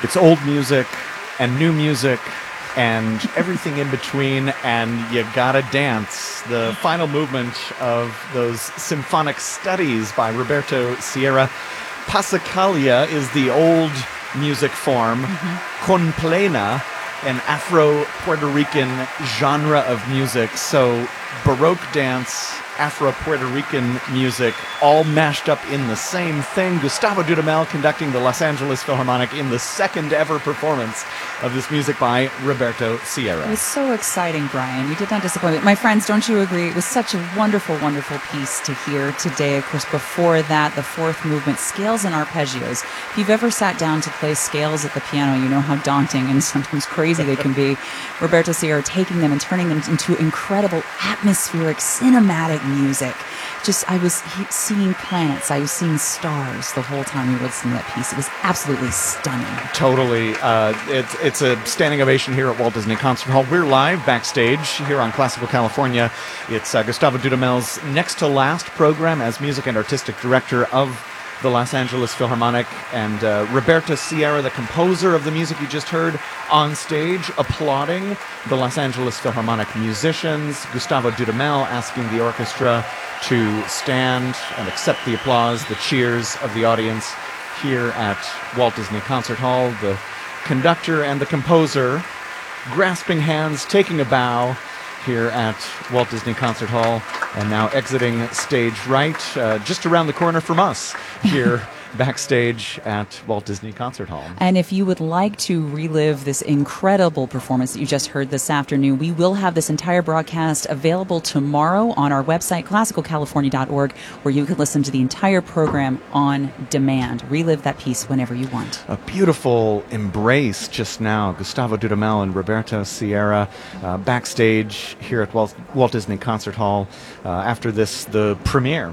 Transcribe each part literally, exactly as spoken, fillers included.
It's old music and new music and everything in between, and you gotta dance. The final movement of those symphonic studies by Roberto Sierra. Passacaglia is the old music form. Mm-hmm. Con plena, an Afro-Puerto Rican genre of music. So Baroque dance, Afro-Puerto Rican music, all mashed up in the same thing. Gustavo Dudamel conducting the Los Angeles Philharmonic in the second ever performance of this music by Roberto Sierra. It was so exciting, Brian. You did not disappoint me. My friends, don't you agree? It was such a wonderful, wonderful piece to hear today. Of course, before that, the fourth movement, scales and arpeggios. If you've ever sat down to play scales at the piano, you know how daunting and sometimes crazy they can be. Roberto Sierra taking them and turning them into incredible atmospheric, cinematic music. Just, I was he- seeing planets, I was seeing stars the whole time we were listening to that piece. It was absolutely stunning. Totally. Uh, it's, it's a standing ovation here at Walt Disney Concert Hall. We're live backstage here on Classical California. It's uh, Gustavo Dudamel's next to last program as music and artistic director of the Los Angeles Philharmonic, and uh, Roberto Sierra, the composer of the music you just heard, on stage applauding the Los Angeles Philharmonic musicians. Gustavo Dudamel asking the orchestra to stand and accept the applause, the cheers of the audience here at Walt Disney Concert Hall. The conductor and the composer grasping hands, taking a bow here at Walt Disney Concert Hall, and now exiting stage right, uh, just around the corner from us here backstage at Walt Disney Concert Hall. And if you would like to relive this incredible performance that you just heard this afternoon, we will have this entire broadcast available tomorrow on our website, classical california dot org, where you can listen to the entire program on demand. Relive that piece whenever you want. A beautiful embrace just now. Gustavo Dudamel and Roberto Sierra uh, backstage here at Walt, Walt Disney Concert Hall uh, after this, the premiere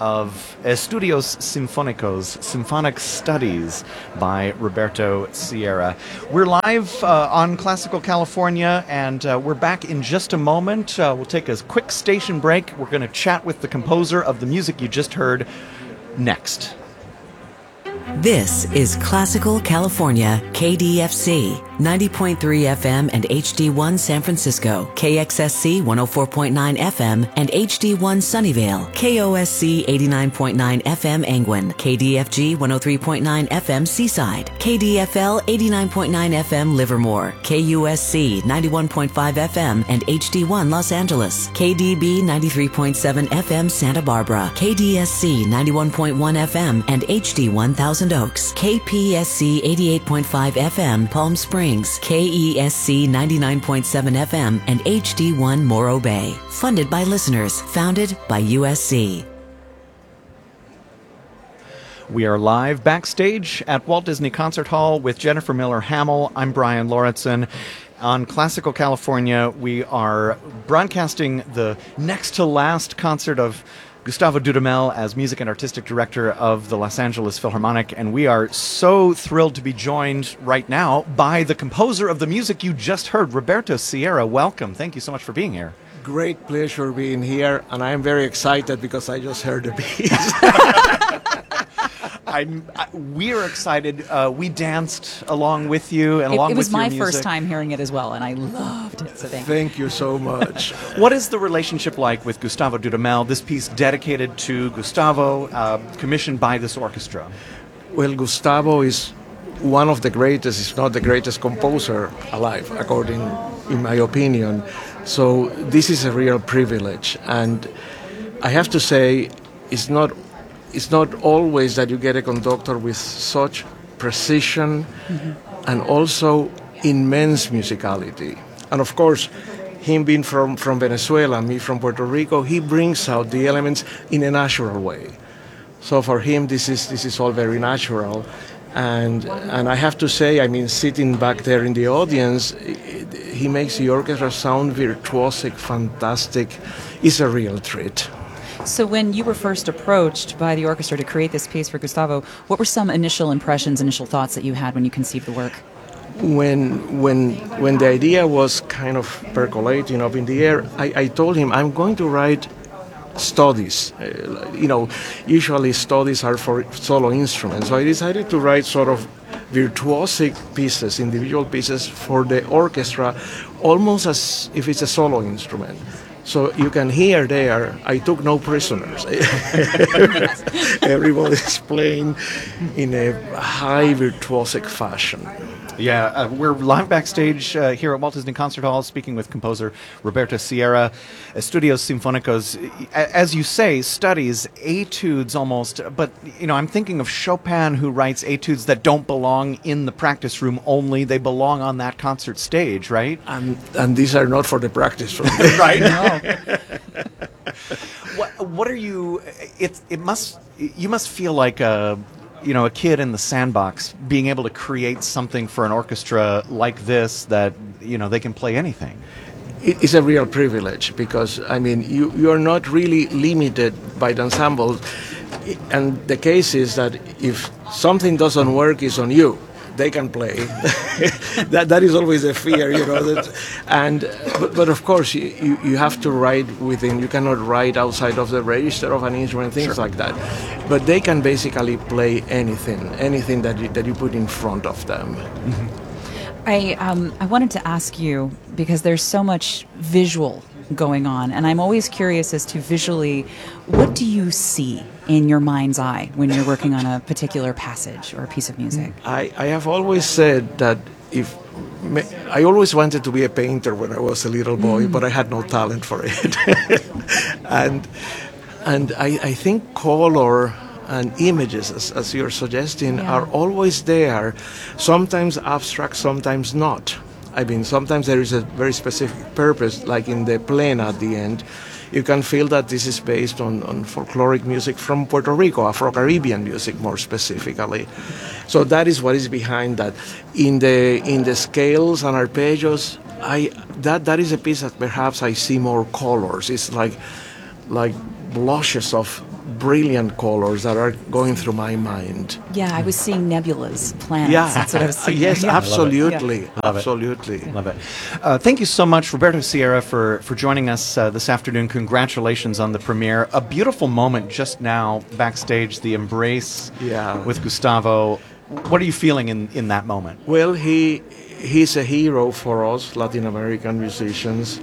of Estudios Sinfónicos, Symphonic Studies by Roberto Sierra. We're live uh, on Classical California, and uh, we're back in just a moment. Uh, we'll take a quick station break. We're going to chat with the composer of the music you just heard next. This is Classical California, K D F C, ninety point three F M and H D one San Francisco, K X S C one oh four point nine F M and H D one Sunnyvale, K O S C eighty-nine point nine F M Angwin, K D F G one oh three point nine F M Seaside, K D F L eighty-nine point nine F M Livermore, K U S C ninety-one point five F M and H D one Los Angeles, K D B ninety-three point seven F M Santa Barbara, K D S C ninety-one point one F M and H D one Thousand Oaks, K P S C eighty-eight point five F M Palm Springs, K E S C ninety-nine point seven F M and H D one Morro Bay. Funded by listeners, founded by U S C. We are live backstage at Walt Disney Concert Hall with Jennifer Miller Hamill. I'm Brian Lauritsen. On Classical California, we are broadcasting the next to last concert of Gustavo Dudamel as music and artistic director of the Los Angeles Philharmonic, and we are so thrilled to be joined right now by the composer of the music you just heard, Roberto Sierra. Welcome. Thank you so much for being here. Great pleasure being here, and I'm very excited because I just heard the piece. I'm, I, we're excited. Uh, we danced along with you and It, along it was with your my music. first time hearing it as well, and I loved it. So thank you. Thank you so much. What is the relationship like with Gustavo Dudamel? This piece dedicated to Gustavo, uh, commissioned by this orchestra. Well, Gustavo is one of the greatest, if not the greatest composer alive, according, in my opinion. So this is a real privilege, and I have to say, it's not. It's not always that you get a conductor with such precision mm-hmm. and also immense musicality. And of course, him being from, from Venezuela, me from Puerto Rico, he brings out the elements in a natural way. So for him, this is this is all very natural. And and I have to say, I mean, sitting back there in the audience, it, he makes the orchestra sound virtuosic, fantastic. It's a real treat. So when you were first approached by the orchestra to create this piece for Gustavo, what were some initial impressions, initial thoughts that you had when you conceived the work? When when when the idea was kind of percolating up in the air, I, I told him, I'm going to write studies. Uh, you know, usually studies are for solo instruments. So I decided to write sort of virtuosic pieces, individual pieces for the orchestra, almost as if it's a solo instrument. So you can hear there, I took no prisoners. Everybody's playing in a high virtuosic fashion. Yeah, uh, we're live backstage uh, here at Walt Disney Concert Hall speaking with composer Roberto Sierra. Estudios Sinfónicos, as you say, studies etudes almost, but you know, I'm thinking of Chopin, who writes etudes that don't belong in the practice room only. They belong on that concert stage, right? And, and these are not for the practice room. Right? No. What, what are you, it, it must, you must feel like a, you know, a kid in the sandbox being able to create something for an orchestra like this that, you know, they can play anything. It is a real privilege because, I mean, you, you are not really limited by the ensemble. And the case is that if something doesn't work, it's on you. They can play. that that is always a fear, you know. That, and but, but of course you, you, you have to write within. You cannot write outside of the register of an instrument, things Sure. like that. But they can basically play anything, anything that you, that you put in front of them. Mm-hmm. I um, I wanted to ask you because there's so much visual going on, and I'm always curious as to visually, what do you see in your mind's eye when you're working on a particular passage or a piece of music? I, I have always said that if I always wanted to be a painter when I was a little boy, mm. but I had no talent for it. and and I, I think color and images, as, as you're suggesting, yeah. are always there, sometimes abstract, sometimes not. I mean, sometimes there is a very specific purpose, like in the plena at the end. You can feel that this is based on, on folkloric music from Puerto Rico, Afro-Caribbean music more specifically. So that is what is behind that. In the in the scales and arpeggios, I that that is a piece that perhaps I see more colors. It's like like blushes of brilliant colors that are going through my mind. Yeah, I was seeing nebulas, planets. Yeah, That's what I was seeing. yes, Yeah. absolutely, Yeah. Love it. absolutely. Love it. Uh, thank you so much, Roberto Sierra, for, for joining us uh, this afternoon. Congratulations on the premiere. A beautiful moment just now backstage, the embrace Yeah. with Gustavo. What are you feeling in, in that moment? Well, he he's a hero for us Latin American musicians.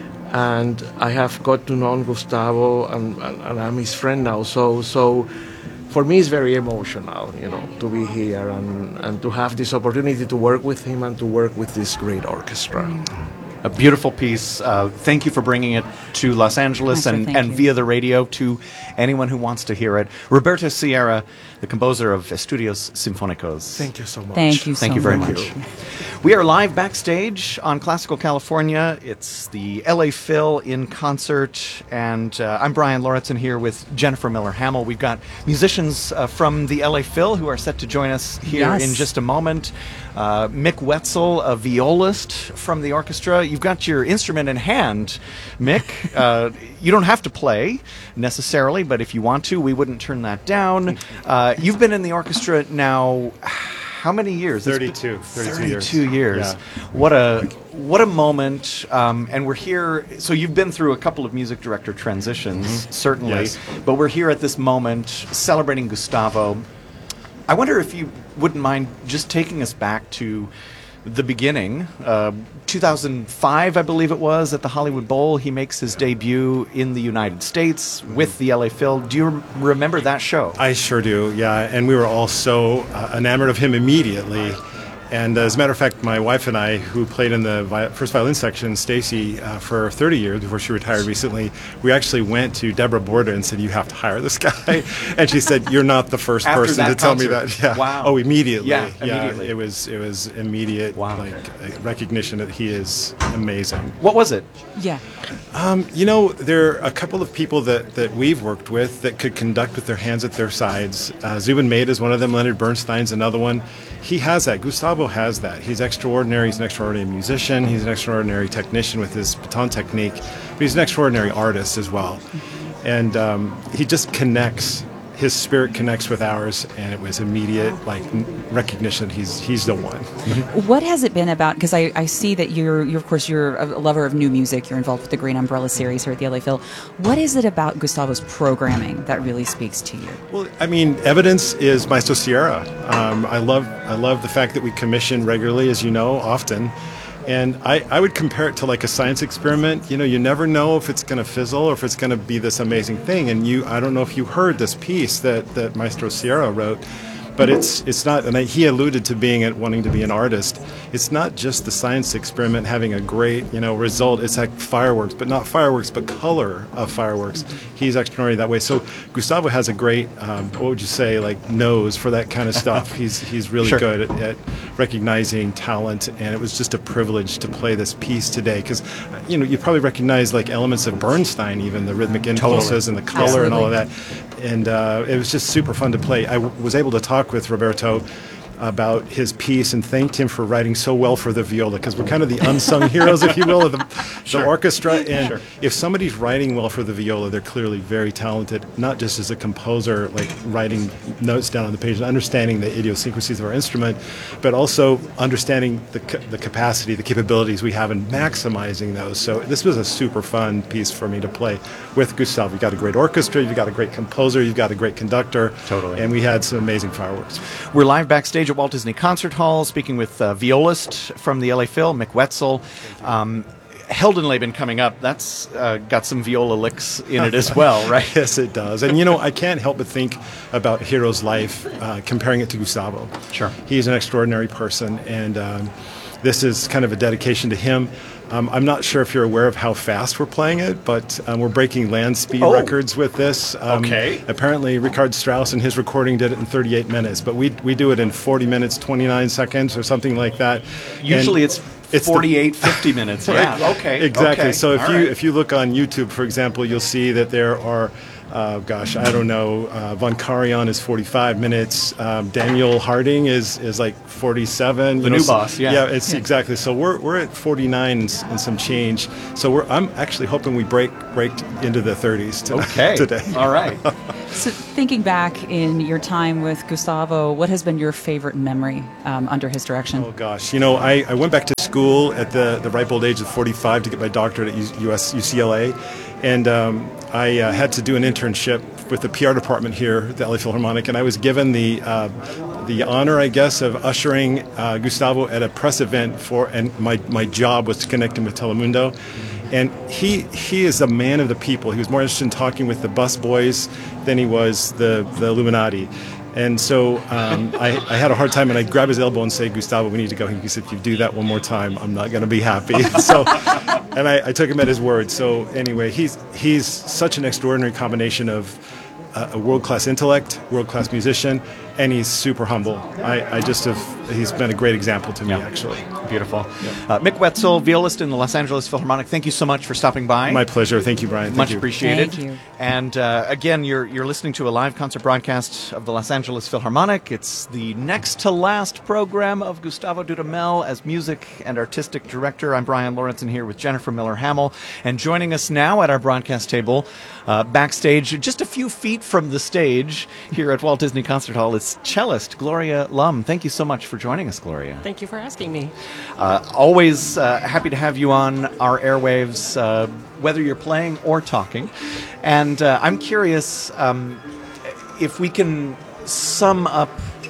And I have got to know Gustavo, and, and, and I'm his friend now. So, so for me, it's very emotional, you know, to be here and, and to have this opportunity to work with him and to work with this great orchestra. A beautiful piece. Uh, thank you for bringing it to Los Angeles Master, and, thank and you. via the radio to anyone who wants to hear it. Roberto Sierra, the composer of Estudios Sinfónicos. Thank you so much. Thank you so Thank you very much. much. We are live backstage on Classical California. It's the L A Phil in concert, and uh, I'm Brian Lauritsen here with Jennifer Miller-Hamill. We've got musicians uh, from the L A Phil who are set to join us here Yes. in just a moment. Uh, Mick Wetzel, a violist from the orchestra. You've got your instrument in hand, Mick. Uh, you don't have to play necessarily, but if you want to, we wouldn't turn that down. Uh, you've been in the orchestra now. How many years? It's been- thirty-two. thirty-two, thirty-two years. Yeah. What a what a moment! Um, and we're here. So you've been through a couple of music director transitions, certainly. Yes. But we're here at this moment celebrating Gustavo. I wonder if you wouldn't mind just taking us back to the beginning. Uh, two thousand five, I believe it was, at the Hollywood Bowl. He makes his debut in the United States with the L A Phil. Do you rem- remember that show? I sure do, yeah. And we were all so uh, enamored of him immediately. And as a matter of fact, my wife and I, who played in the vi- first violin section, Stacy, uh, for thirty years before she retired recently, we actually went to Deborah Borda and said, "You have to hire this guy." And she said, "You're not the first After person that to tell me concert. that." Yeah. Wow. Oh, immediately. Yeah, immediately. It was it was immediate, Wow. like uh, recognition that he is amazing. What was it? Yeah. Um, you know, there are a couple of people that, that we've worked with that could conduct with their hands at their sides. Uh, Zubin Mehta is one of them. Leonard Bernstein's another one. He has that. Gustavo has that. He's extraordinary. He's an extraordinary musician. He's an extraordinary technician with his baton technique. But he's an extraordinary artist as well. And um, he just connects his spirit connects with ours, and it was immediate, like recognition. He's he's the one. What has it been about? Because I, I see that you're, you're, of course, you're a lover of new music. You're involved with the Green Umbrella series here at the L A Phil. What is it about Gustavo's programming that really speaks to you? Well, I mean, evidence is Maestro Sierra. Um, I love I love the fact that we commission regularly, as you know, often. And I, I would compare it to like a science experiment. You know, you never know if it's going to fizzle or if it's going to be this amazing thing. And you, I don't know if you heard this piece that, that Maestro Sierra wrote, but it's it's not, and I, he alluded to being it, wanting to be an artist. It's not just the science experiment having a great, you know, result. It's like fireworks, but not fireworks, but color of fireworks. He's extraordinary that way. So Gustavo has a great, um, what would you say, like nose for that kind of stuff. He's he's really Sure. good at, at recognizing talent, and it was just a privilege to play this piece today because, you know, you probably recognize like elements of Bernstein, even the rhythmic impulses and the color and all of that. And uh, it was just super fun to play. I w- was able to talk with Roberto about his piece and thanked him for writing so well for the viola, because we're kind of the unsung heroes, if you will, of the, Sure. the orchestra. And Sure. if somebody's writing well for the viola, they're clearly very talented, not just as a composer, like writing notes down on the page and understanding the idiosyncrasies of our instrument, but also understanding the, ca- the capacity, the capabilities we have and maximizing those. So this was a super fun piece for me to play with Gustavo. You've got a great orchestra, you've got a great composer, you've got a great conductor. Totally. And we had some amazing fireworks. We're live backstage at Walt Disney Concert Hall, speaking with uh, violist from the L A Phil, Mick Wetzel. Um, Heldenleben coming up, that's uh, got some viola licks in it as well, right? Yes, it does. And, you know, I can't help but think about Hiro's life, uh, comparing it to Gustavo. Sure. He's an extraordinary person, and um, this is kind of a dedication to him. Um, I'm not sure if you're aware of how fast we're playing it, but um, we're breaking land speed Oh. records with this. Um, okay. Apparently, Richard Strauss in his recording did it in thirty-eight minutes, but we we do it in forty minutes, twenty-nine seconds, or something like that. Usually And it's it's the- forty-eight, fifty minutes. Yeah, okay. Exactly. okay. So if All you right. if you look on YouTube, for example, you'll see that there are, uh, gosh, I don't know, uh, Von Karajan is forty-five minutes. Um, Daniel Harding is is like forty-seven. The you know, new so- boss, yeah. Yeah, it's exactly. So we're we're at forty-nine and, s- and some change. So we're I'm actually hoping we break break into the thirties to, Okay. today. All right. So thinking back in your time with Gustavo, what has been your favorite memory um, under his direction? Oh gosh, you know, I, I went back to school at the, the ripe old age of forty-five to get my doctorate at U- US U C L A, and um, I uh, had to do an internship with the P R department here at the L A Philharmonic, and I was given the uh, the honor, I guess, of ushering uh, Gustavo at a press event for, and my, my job was to connect him with Telemundo. And he he is a man of the people. He was more interested in talking with the bus boys than he was the, the Illuminati. And so um, I, I had a hard time, and I grabbed his elbow and say, Gustavo, we need to go. He said, if you do that one more time, I'm not going to be happy. So, and I, I took him at his word. So anyway, he's he's such an extraordinary combination of uh, a world-class intellect, world-class musician, and he's super humble. I, I just have, he's been a great example to me, Yeah. actually. Beautiful. Uh, Mick Wetzel, violist in the Los Angeles Philharmonic, thank you so much for stopping by. My pleasure. Thank you, Brian. Thank Much you. appreciated. Thank you. And uh, again, you're you're listening to a live concert broadcast of the Los Angeles Philharmonic. It's the next to last program of Gustavo Dudamel as music and artistic director. I'm Brian Lawrenson here with Jennifer Miller Hamill, and joining us now at our broadcast table, uh, backstage, just a few feet from the stage here at Walt Disney Concert Hall, is cellist Gloria Lum. Thank you so much for joining us, Gloria. Thank you for asking me. Uh, always uh, happy to have you on our airwaves, uh, whether you're playing or talking. And uh, I'm curious um, if we can sum up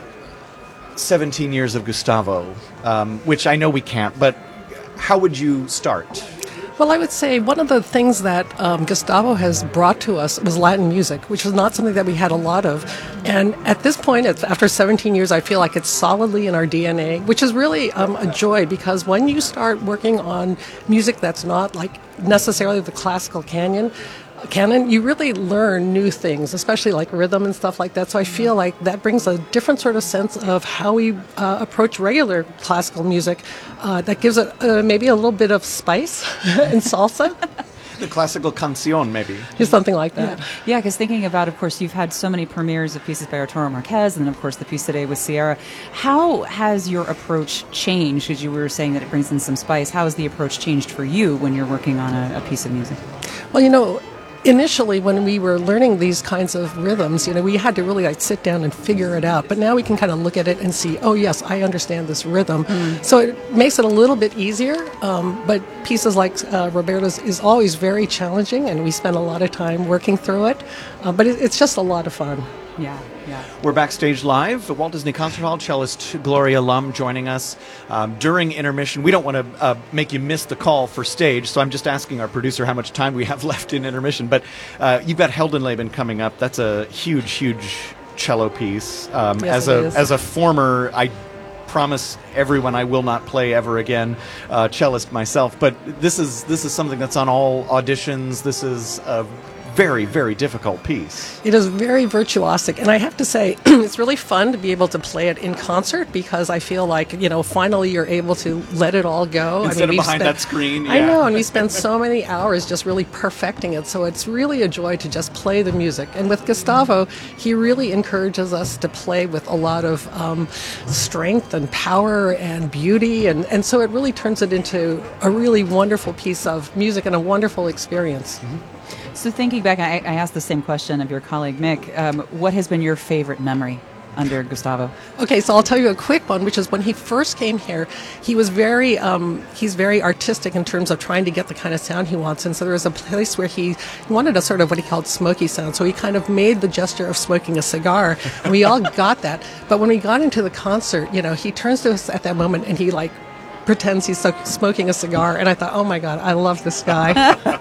seventeen years of Gustavo, um, which I know we can't, but how would you start? Well, I would say one of the things that um, Gustavo has brought to us was Latin music, which is not something that we had a lot of. And at this point, it's, after seventeen years, I feel like it's solidly in our D N A, which is really um, a joy, because when you start working on music that's not like necessarily the classical canon, canon, you really learn new things, especially like rhythm and stuff like that. So I feel like that brings a different sort of sense of how we uh, approach regular classical music. Uh, that gives it uh, maybe a little bit of spice and salsa, The classical canción, maybe. just something like that. Yeah, because thinking about, of course, you've had so many premieres of pieces by Arturo Marquez, and then, of course, the piece today with Sierra. How has your approach changed? Because you were saying that it brings in some spice. How has the approach changed for you when you're working on a, a piece of music? Well, you know, initially, when we were learning these kinds of rhythms, you know, we had to really like sit down and figure it out. But now we can kind of look at it and see, oh yes, I understand this rhythm. Mm. So it makes it a little bit easier. Um, but pieces like uh, Roberto's is always very challenging, and we spend a lot of time working through it. Uh, but it, it's just a lot of fun. Yeah, yeah. We're backstage live at Walt Disney Concert Hall. Cellist Gloria Lum joining us um, during intermission. We don't want to uh, make you miss the call for stage, so I'm just asking our producer how much time we have left in intermission. But uh, you've got Heldenleben coming up. That's a huge, huge cello piece. Um, yes, as it a is. as a former, I promise everyone I will not play ever again, uh, cellist myself. But this is this is something that's on all auditions. This is a very, very difficult piece. It is very virtuosic, and I have to say, it's really fun to be able to play it in concert because I feel like, you know, finally you're able to let it all go. Instead I mean, of behind spent, that screen. I yeah. know, and we spend so many hours just really perfecting it, so it's really a joy to just play the music. And with Gustavo, he really encourages us to play with a lot of um, strength and power and beauty, and, and so it really turns it into a really wonderful piece of music and a wonderful experience. Mm-hmm. So thinking back, I, I asked the same question of your colleague Mick. Um, what has been your favorite memory under Gustavo? Okay, so I'll tell you a quick one, which is when he first came here, he was very, um, he's very artistic in terms of trying to get the kind of sound he wants. And so there was a place where he, he wanted a sort of what he called smoky sound. So he kind of made the gesture of smoking a cigar, and we all got that. But when we got into the concert, you know, he turns to us at that moment and he like pretends he's so- smoking a cigar, and I thought, oh my God, I love this guy.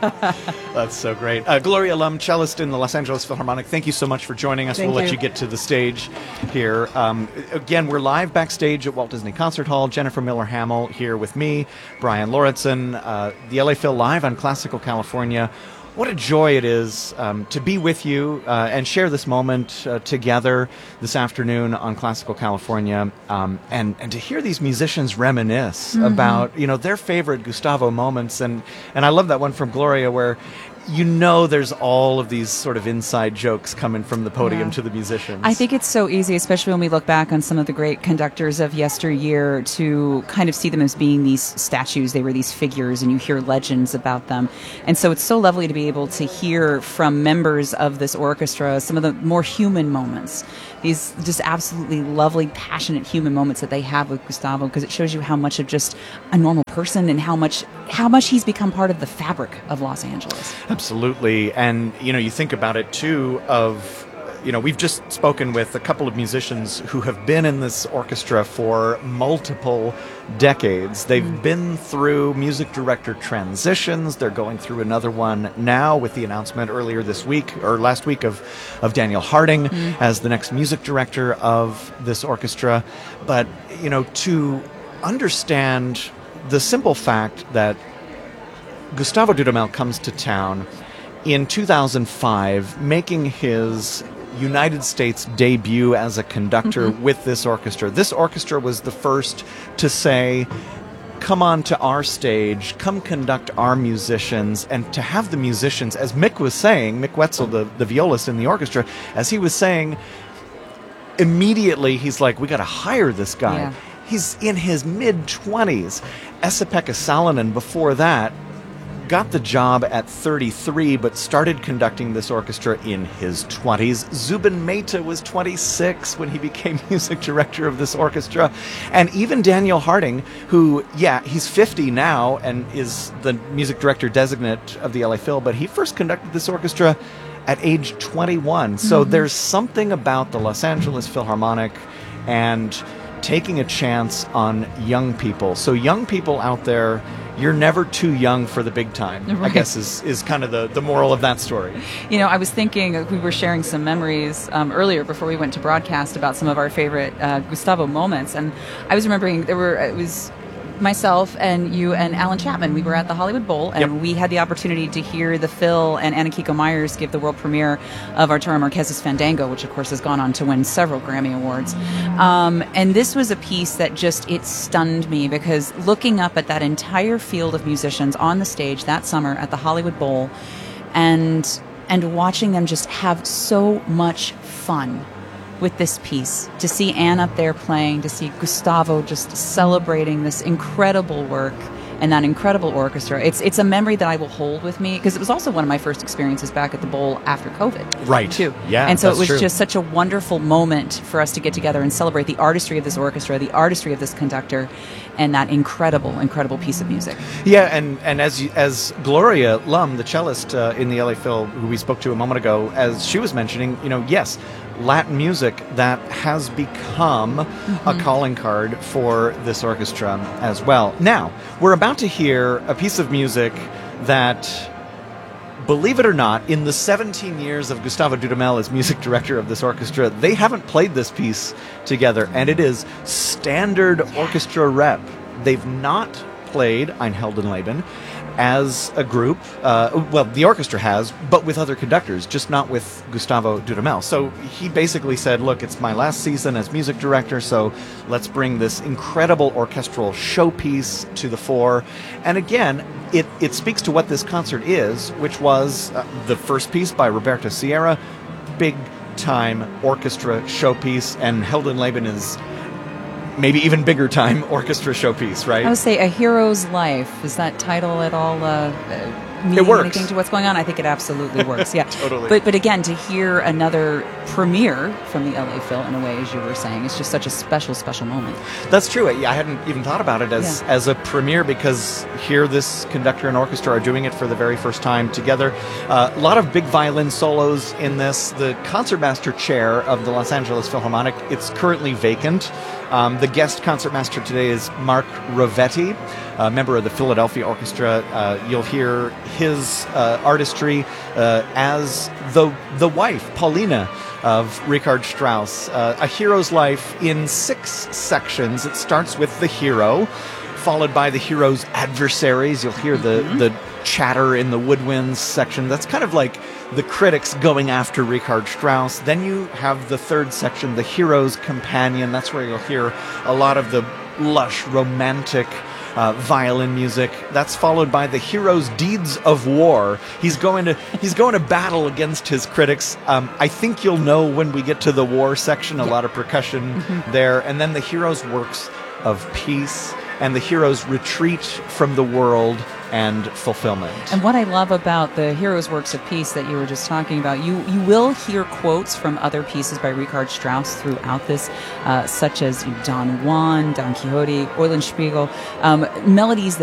That's so great. Uh, Gloria Lum, cellist in the Los Angeles Philharmonic, thank you so much for joining us. Thank we'll let you. you get to the stage here. Um, again, we're live backstage at Walt Disney Concert Hall. Jennifer Miller Hamill here with me, Brian Lauritsen, uh, the L A Phil live on Classical California. What a joy it is um, to be with you uh, and share this moment uh, together this afternoon on Classical California, um, and and to hear these musicians reminisce Mm-hmm. about, you know, their favorite Gustavo moments, and and I love that one from Gloria where, you know, there's all of these sort of inside jokes coming from the podium Yeah. to the musicians. I think it's so easy, especially when we look back on some of the great conductors of yesteryear, to kind of see them as being these statues. They were these figures, and you hear legends about them. And so it's so lovely to be able to hear from members of this orchestra some of the more human moments, these just absolutely lovely, passionate human moments that they have with Gustavo, because it shows you how much of just a normal person and how much how much he's become part of the fabric of Los Angeles. Absolutely. And, you know, you think about it, too, of, you know, we've just spoken with a couple of musicians who have been in this orchestra for multiple decades. They've mm. been through music director transitions. They're going through another one now with the announcement earlier this week, or last week, of, of Daniel Harding mm. as the next music director of this orchestra. But, you know, to understand the simple fact that Gustavo Dudamel comes to town in two thousand five, making his United States debut as a conductor mm-hmm. with this orchestra. This orchestra was the first to say, come on to our stage, come conduct our musicians, and to have the musicians, as Mick was saying, Mick Wetzel, the, the violist in the orchestra, as he was saying, immediately he's like, we got to hire this guy. Yeah. He's in his mid-twenties. Esa-Pekka Salonen, before that, got the job at thirty-three, but started conducting this orchestra in his twenties. Zubin Mehta was twenty-six when he became music director of this orchestra. And even Daniel Harding, who, yeah, he's fifty now and is the music director designate of the L A Phil, but he first conducted this orchestra at age twenty-one. So mm-hmm. there's something about the Los Angeles Philharmonic and taking a chance on young people. So young people out there, you're never too young for the big time, right. I guess is, is kind of the, the moral of that story. You know, I was thinking, we were sharing some memories um, earlier before we went to broadcast about some of our favorite uh, Gustavo moments. And I was remembering there were, it was myself and you and Alan Chapman. We were at the Hollywood Bowl, and yep. we had the opportunity to hear the Phil and Anna Kiko Myers give the world premiere of Arturo Marquez's Fandango, which of course has gone on to win several Grammy Awards. Um, and this was a piece that just, it stunned me, because looking up at that entire field of musicians on the stage that summer at the Hollywood Bowl, and and watching them just have so much fun with this piece, to see Anne up there playing, to see Gustavo just celebrating this incredible work, and that incredible orchestra. It's it's a memory that I will hold with me because it was also one of my first experiences back at the Bowl after COVID. Right. Too. Yeah, and so that's it was true. just such a wonderful moment for us to get together and celebrate the artistry of this orchestra, the artistry of this conductor, and that incredible, incredible piece of music. Yeah, and, and as you, as Gloria Lum, the cellist uh, in the L A Phil, who we spoke to a moment ago, as she was mentioning, you know, yes, Latin music that has become mm-hmm. a calling card for this orchestra as well. Now, we're about to hear a piece of music that, believe it or not, in the seventeen years of Gustavo Dudamel as music director of this orchestra, they haven't played this piece together, and it is standard orchestra rep. They've not played Ein Heldenleben as a group. Uh, well, the orchestra has, but with other conductors, just not with Gustavo Dudamel. So he basically said, look, it's my last season as music director, so let's bring this incredible orchestral showpiece to the fore. And again, it, it speaks to what this concert is, which was uh, the first piece by Roberto Sierra, big-time orchestra showpiece, and Heldenleben is maybe even bigger time orchestra showpiece, right? I would say A Hero's Life. Is that title at all uh, uh, mean it works. anything to what's going on? I think it absolutely works, yeah. Totally. But but again, to hear another premiere from the L A Phil, in a way, as you were saying, it's just such a special, special moment. That's true. I I hadn't even thought about it as, Yeah. as a premiere, because here this conductor and orchestra are doing it for the very first time together. Uh, a lot of big violin solos in this. The concertmaster chair of the Los Angeles Philharmonic, it's currently vacant. Um, the guest concertmaster today is Mark Rovetti, a member of the Philadelphia Orchestra. Uh, you'll hear his uh, artistry uh, as the the wife, Paulina, of Richard Strauss. Uh, A Hero's Life in six sections. It starts with the hero, followed by the hero's adversaries. You'll hear the, Mm-hmm. the chatter in the woodwinds section. That's kind of like the critics going after Richard Strauss. Then you have the third section, the hero's companion. That's where you'll hear a lot of the lush, romantic uh, violin music. That's followed by the hero's deeds of war. He's going to he's going to battle against his critics. Um, I think you'll know when we get to the war section. A lot of percussion Mm-hmm. there, and then the hero's works of peace and the hero's retreat from the world and fulfillment. And what I love about the Heroes Works of Peace that you were just talking about, you you will hear quotes from other pieces by Richard Strauss throughout this, uh, such as Don Juan, Don Quixote, Eulenspiegel, um, melodies that